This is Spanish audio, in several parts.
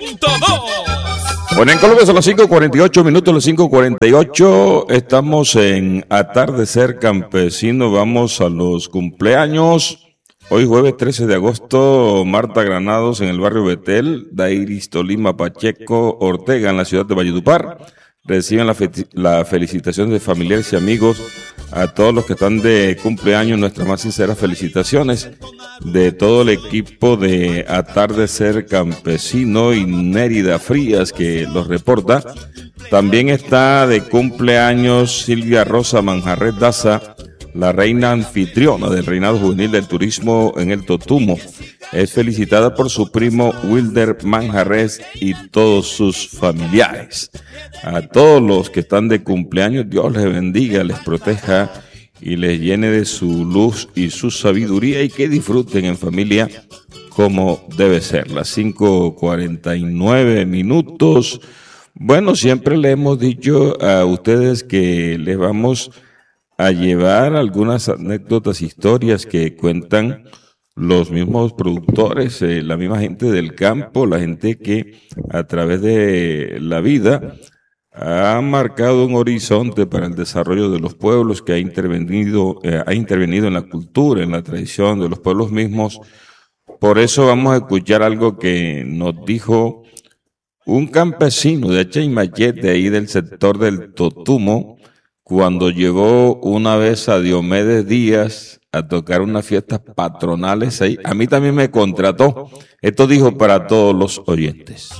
Bueno, en Colombia son las 5:48 minutos, las 5:48. Estamos en Atardecer Campesino. Vamos a los cumpleaños. Hoy jueves 13 de agosto, Marta Granados en el barrio Betel, Dairis Tolima Pacheco Ortega en la ciudad de Valledupar. Reciben la felicitación de familiares y amigos. A todos los que están de cumpleaños, nuestras más sinceras felicitaciones de todo el equipo de Atardecer Campesino y Nérida Frías que los reporta. También está de cumpleaños Silvia Rosa Manjarres Daza, la reina anfitriona del Reinado Juvenil del Turismo en el Totumo. Es felicitada por su primo Wilder Manjarres y todos sus familiares. A todos los que están de cumpleaños, Dios les bendiga, les proteja y les llene de su luz y su sabiduría y que disfruten en familia como debe ser. Las 5:49 minutos. Bueno, siempre le hemos dicho a ustedes que les vamos a llevar algunas anécdotas, historias que cuentan los mismos productores, la misma gente del campo, la gente que a través de la vida ha marcado un horizonte para el desarrollo de los pueblos, que ha intervenido en la cultura, en la tradición de los pueblos mismos. Por eso vamos a escuchar algo que nos dijo un campesino de Chaymayet, ahí del sector del Totumo, cuando llegó una vez a Diomedes Díaz a tocar unas fiestas patronales ahí. A mí también me contrató. Esto dijo para todos los oyentes.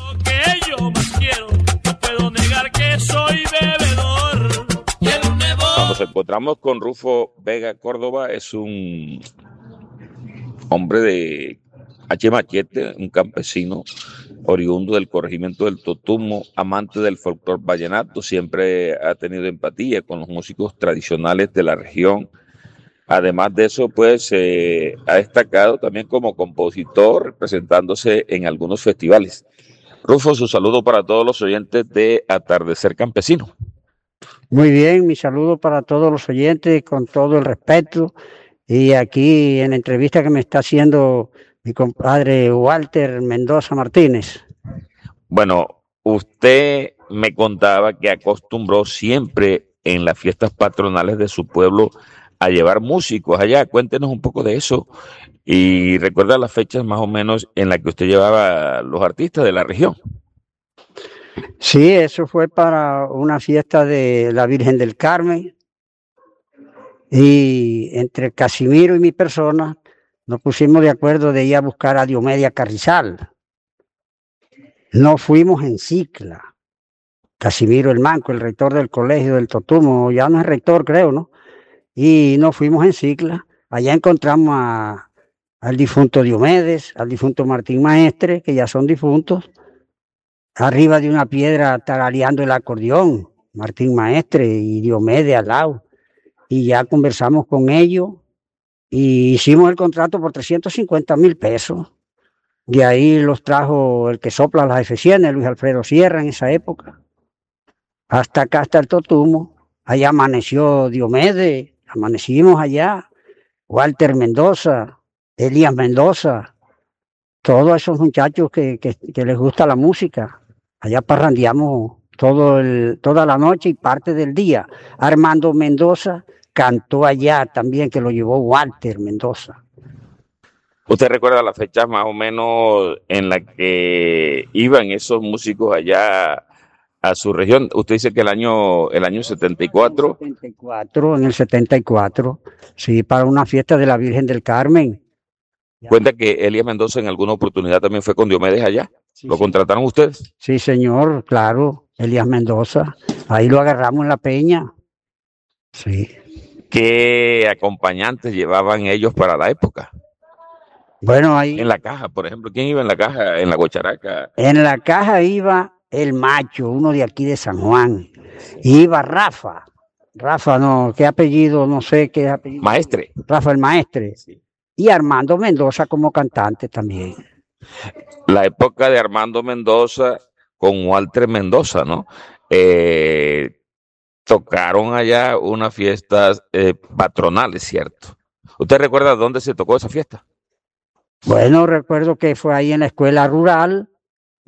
Nos encontramos con Rufo Vega Córdoba, es un hombre de Machete, un campesino oriundo del corregimiento del Totumo, amante del folclor vallenato, siempre ha tenido empatía con los músicos tradicionales de la región. Además de eso, pues ha destacado también como compositor, presentándose en algunos festivales. Rufo, su saludo para todos los oyentes de Atardecer Campesino. Muy bien, mi saludo para todos los oyentes con todo el respeto. Y aquí en la entrevista que me está haciendo mi compadre Walter Mendoza Martínez. Bueno, usted me contaba que acostumbró siempre en las fiestas patronales de su pueblo a llevar músicos allá. Cuéntenos un poco de eso y recuerda las fechas más o menos en las que usted llevaba a los artistas de la región. Sí, eso fue para una fiesta de la Virgen del Carmen y entre Casimiro y mi persona nos pusimos de acuerdo de ir a buscar a Diomedes Carrizal. Nos fuimos en cicla. Casimiro el Manco, el rector del colegio del Totumo, ya no es rector, creo, ¿no? Y nos fuimos en cicla. Allá encontramos al difunto Diomedes, al difunto Martín Maestre, que ya son difuntos, arriba de una piedra tarareando el acordeón, Martín Maestre y Diomedes al lado. Y ya conversamos con ellos. Y hicimos el contrato por 350,000 pesos. De ahí los trajo el que sopla las F100, Luis Alfredo Sierra en esa época. Hasta acá, hasta el Totumo. Allá amaneció Diomedes, amanecimos allá. Walter Mendoza, Elías Mendoza, todos esos muchachos que les gusta la música. Allá parrandeamos toda la noche y parte del día. Armando Mendoza cantó allá también, que lo llevó Walter Mendoza. ¿Usted recuerda las fechas más o menos en las que iban esos músicos allá a su región? Usted dice que el año 74. En el 74, sí, para una fiesta de la Virgen del Carmen. Cuenta que Elías Mendoza en alguna oportunidad también fue con Diomedes allá. Sí, ¿lo contrataron ustedes? Sí, señor, claro, Elías Mendoza. Ahí lo agarramos en la peña. Sí. ¿Qué acompañantes llevaban ellos para la época? Bueno, ahí. En la caja, por ejemplo, ¿quién iba en la caja, en la guacharaca? En la caja iba el Macho, uno de aquí de San Juan. Y iba Rafa. Rafa, no, ¿qué apellido? No sé qué apellido. Maestre. Rafa el Maestre. Sí. Y Armando Mendoza como cantante también. La época de Armando Mendoza con Walter Mendoza, ¿no? Tocaron allá unas fiestas patronales, ¿cierto? ¿Usted recuerda dónde se tocó esa fiesta? Bueno, recuerdo que fue ahí en la escuela rural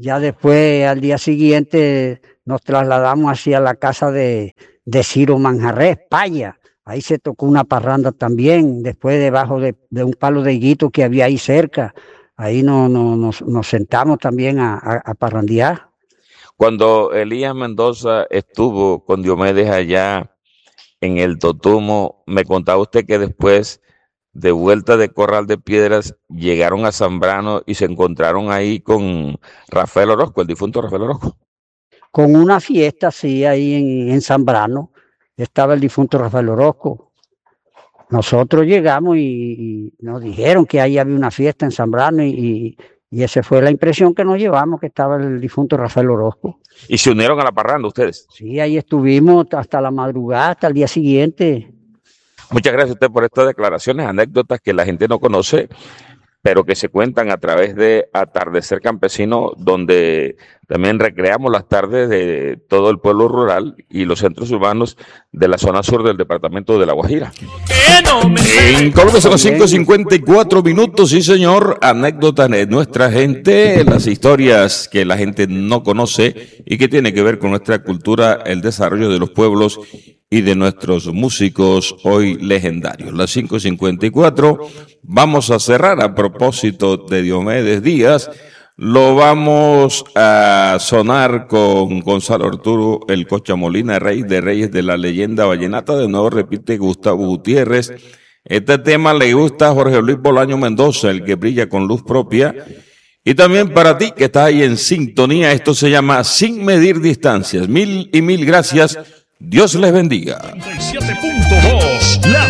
Ya después, al día siguiente, nos trasladamos hacia la casa de Ciro Manjarrés, Paya. Ahí se tocó una parranda también, después debajo de un palo de higuito que había ahí cerca. Ahí nos sentamos también a parrandear. Cuando Elías Mendoza estuvo con Diomedes allá en el Totumo, me contaba usted que después de vuelta de Corral de Piedras llegaron a Zambrano y se encontraron ahí con Rafael Orozco, el difunto Rafael Orozco. Con una fiesta, sí, ahí en Zambrano, estaba el difunto Rafael Orozco. Nosotros llegamos y nos dijeron que ahí había una fiesta en Zambrano y esa fue la impresión que nos llevamos, que estaba el difunto Rafael Orozco. ¿Y se unieron a la parranda ustedes? Sí, ahí estuvimos hasta la madrugada, hasta el día siguiente. Muchas gracias a usted por estas declaraciones, anécdotas que la gente no conoce, pero que se cuentan a través de Atardecer Campesino, donde también recreamos las tardes de todo el pueblo rural y los centros urbanos de la zona sur del departamento de La Guajira. En Colombia son las 5:54 minutos, sí señor, anécdotas de nuestra gente, las historias que la gente no conoce y que tiene que ver con nuestra cultura, el desarrollo de los pueblos y de nuestros músicos hoy legendarios. Las 5:54, vamos a cerrar a propósito de Diomedes Díaz. Lo vamos a sonar con Gonzalo Arturo El Cocha Molina, rey de reyes de la leyenda vallenata. De nuevo repite Gustavo Gutiérrez. Este tema le gusta a Jorge Luis Bolaño Mendoza, el que brilla con luz propia. Y también para ti que estás ahí en sintonía, esto se llama Sin Medir Distancias. Mil y mil gracias. Dios les bendiga. 37.2, la